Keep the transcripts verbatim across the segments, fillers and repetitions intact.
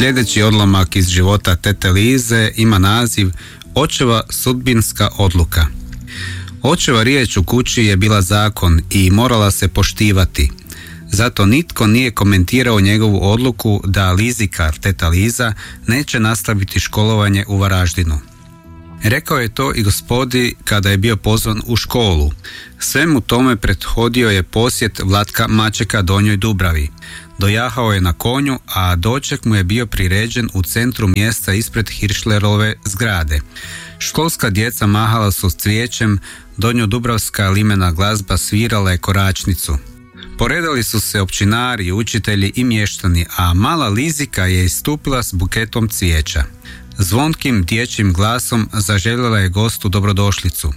Sljedeći odlomak iz života tete Lize ima naziv Očeva sudbinska odluka. Očeva riječ u kući je bila zakon i morala se poštivati. Zato nitko nije komentirao njegovu odluku da Lizika, teta Liza, neće nastaviti školovanje u Varaždinu. Rekao je to i gospodi kada je bio pozvan u školu. Svemu tome prethodio je posjet Vlatka Mačeka Donjoj Dubravi. Dojahao je na konju, a doček mu je bio priređen u centru mjesta ispred Hiršlerove zgrade. Školska djeca mahala su s cvijećem, donjodubravska limena glazba svirala je koračnicu. Poredali su se općinari, učitelji i mještani, a mala Lizika je istupila s buketom cvijeća. Zvonkim dječjim glasom zaželjela je gostu dobrodošlicu.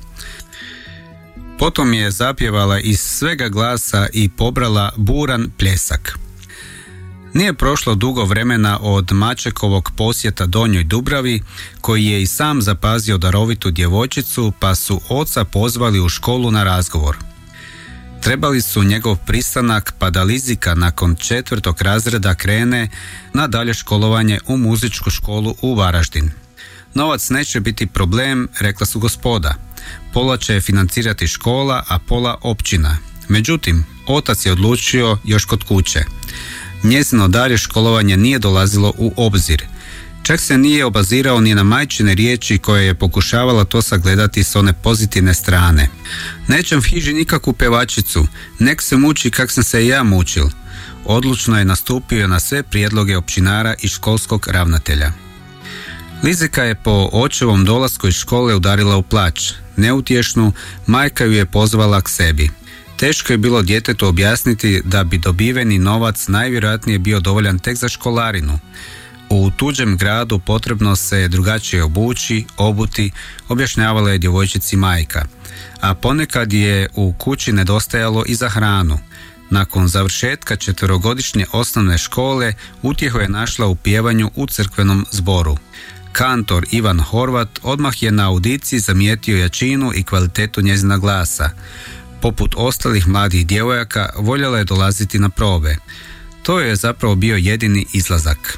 Potom je zapjevala iz svega glasa i pobrala buran pljesak. Nije prošlo dugo vremena od Mačekovog posjeta Donjoj Dubravi, koji je i sam zapazio darovitu djevojčicu, pa su oca pozvali u školu na razgovor. Trebali su njegov pristanak pa da Lizika nakon četvrtog razreda krene na dalje školovanje u muzičku školu u Varaždin. Novac neće biti problem, rekla su gospoda. Pola će financirati škola, a pola općina. Međutim, otac je odlučio još kod kuće. Njezino dalje školovanje nije dolazilo u obzir. Čak se nije obazirao ni na majčine riječi koje je pokušavala to sagledati s one pozitivne strane. Nećem hiži nikakvu pevačicu, nek se muči kak sam se i ja mučil. Odlučno je nastupio na sve prijedloge općinara i školskog ravnatelja. Lizika je po očevom dolasku iz škole udarila u plač. Neutješnu, majka ju je pozvala k sebi. Teško je bilo djetetu objasniti da bi dobiveni novac najvjerojatnije bio dovoljan tek za školarinu. U tuđem gradu potrebno se drugačije obući, obuti, objašnjavala je djevojčici majka. A ponekad je u kući nedostajalo i za hranu. Nakon završetka četverogodišnje osnovne škole utjehu je našla u pjevanju u crkvenom zboru. Kantor Ivan Horvat odmah je na audiciji zamijetio jačinu i kvalitetu njezina glasa. Poput ostalih mladih djevojaka voljela je dolaziti na probe. To je zapravo bio jedini izlazak.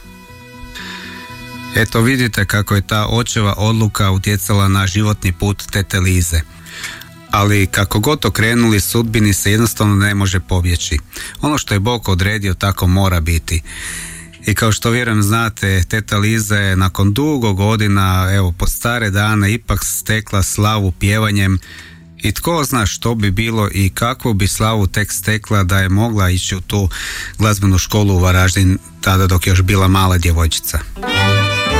Eto vidite kako je ta očeva odluka utjecala na životni put tete Lize. Ali kako god okrenuli, sudbini se jednostavno ne može pobjeći. Ono što je Bog odredio tako mora biti. I kao što vjerujem znate, teta Liza je nakon dugo godina, evo pod stare dane, ipak stekla slavu pjevanjem. I tko zna što bi bilo i kakvu bi slavu tek stekla da je mogla ići u tu glazbenu školu u Varaždin tada dok je još bila mala djevojčica.